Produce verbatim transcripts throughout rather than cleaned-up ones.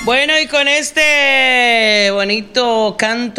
Bueno, y con este bonito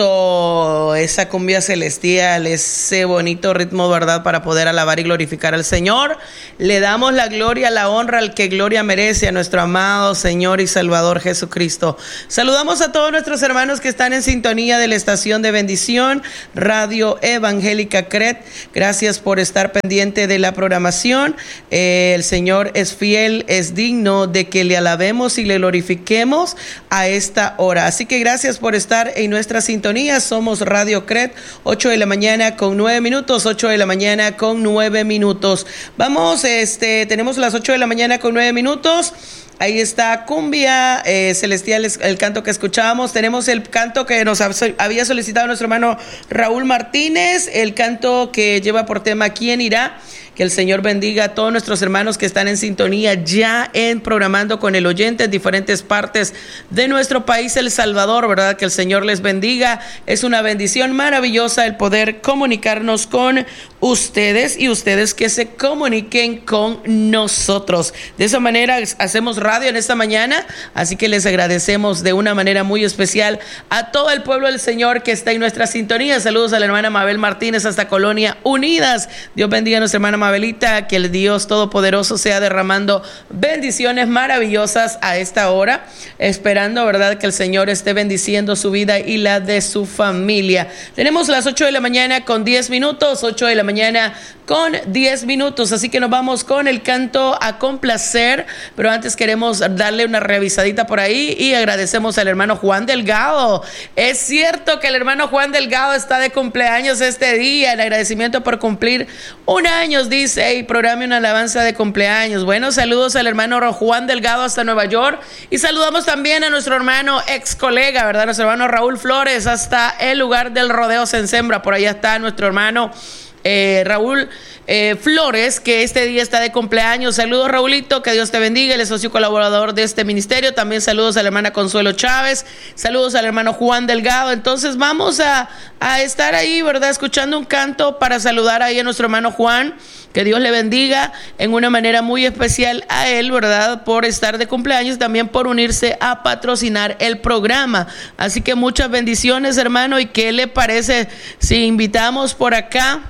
canto, esa cumbia celestial, ese bonito ritmo, ¿verdad?, para poder alabar y glorificar al Señor, le damos la gloria, la honra al que gloria merece, a nuestro amado Señor y Salvador Jesucristo. Saludamos a todos nuestros hermanos que están en sintonía de la estación de bendición, Radio Evangélica C R E T. Gracias por estar pendiente de la programación. Eh, el Señor es fiel, es digno de que le alabemos y le glorifiquemos a esta hora. Así que gracias por estar en nuestra sintonía. Somos Radio C R E T, ocho de la mañana con nueve minutos, ocho de la mañana con nueve minutos. Vamos, este, tenemos las ocho de la mañana con nueve minutos. Ahí está Cumbia eh, Celestial, el canto que escuchábamos. Tenemos el canto que nos había solicitado nuestro hermano Raúl Martínez, el canto que lleva por tema ¿Quién irá? Que el Señor bendiga a todos nuestros hermanos que están en sintonía ya en Programando con el Oyente en diferentes partes de nuestro país, El Salvador, ¿verdad? Que el Señor les bendiga. Es una bendición maravillosa el poder comunicarnos con ustedes y ustedes que se comuniquen con nosotros. De esa manera hacemos radio en esta mañana, así que les agradecemos de una manera muy especial a todo el pueblo del Señor que está en nuestra sintonía. Saludos a la hermana Mabel Martínez hasta Colonia Unidas. Dios bendiga a nuestra hermana Mabelita, que el Dios Todopoderoso sea derramando bendiciones maravillosas a esta hora, esperando, ¿verdad?, que el Señor esté bendiciendo su vida y la de su familia. Tenemos las ocho de la mañana con diez minutos, ocho de la mañana con diez minutos, así que nos vamos con el canto A Complacer, pero antes queremos darle una revisadita por ahí y agradecemos al hermano Juan Delgado. Es cierto que el hermano Juan Delgado está de cumpleaños este día, el agradecimiento por cumplir un año, dice, y programe una alabanza de cumpleaños. Bueno, saludos al hermano Juan Delgado hasta Nueva York, y saludamos también a nuestro hermano ex colega, ¿verdad?, nuestro hermano Raúl Flores hasta el lugar del rodeo Sensembra. Por allá está nuestro hermano Eh, Raúl eh, Flores, que este día está de cumpleaños. Saludos, Raulito, que Dios te bendiga. Él es socio colaborador de este ministerio. También saludos a la hermana Consuelo Chávez, saludos al hermano Juan Delgado. Entonces vamos a, a estar ahí, ¿verdad?, escuchando un canto para saludar ahí a nuestro hermano Juan, que Dios le bendiga en una manera muy especial a él, ¿verdad?, por estar de cumpleaños, también por unirse a patrocinar el programa. Así que muchas bendiciones, hermano. ¿Y qué le parece si invitamos por acá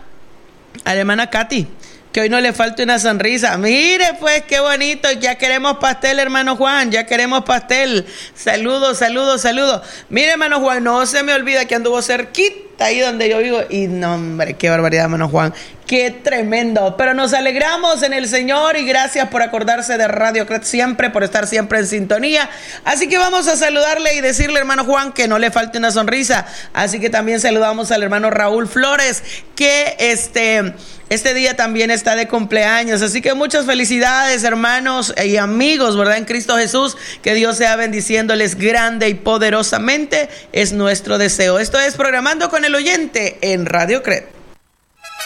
a la hermana Katy, que hoy no le falte una sonrisa? Mire pues, qué bonito, ya queremos pastel, hermano Juan, ya queremos pastel. Saludos, saludos, saludos. Mire, hermano Juan, no se me olvida que anduvo cerquita ahí donde yo vivo, y no, hombre, qué barbaridad, hermano Juan, qué tremendo. Pero nos alegramos en el Señor y gracias por acordarse de Radio C R E T siempre, por estar siempre en sintonía. Así que vamos a saludarle y decirle, hermano Juan, que no le falte una sonrisa. Así que también saludamos al hermano Raúl Flores, que este... Este día también está de cumpleaños, así que muchas felicidades, hermanos y amigos, ¿verdad?, en Cristo Jesús. Que Dios sea bendiciéndoles grande y poderosamente, es nuestro deseo. Esto es Programando con el Oyente en Radio C R E T.